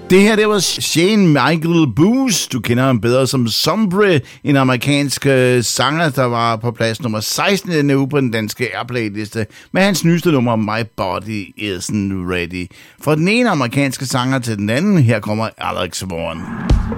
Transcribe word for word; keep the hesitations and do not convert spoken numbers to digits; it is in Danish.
Det her, det var Shane Michael Booth. Du kender ham bedre som Sombre, en amerikansk sanger, der var på plads nummer seksten i denne uge på den danske Airplay-liste med hans nyeste nummer, My Body Isn't Ready. Fra den ene amerikanske sanger til den anden, her kommer Alex Vaughn.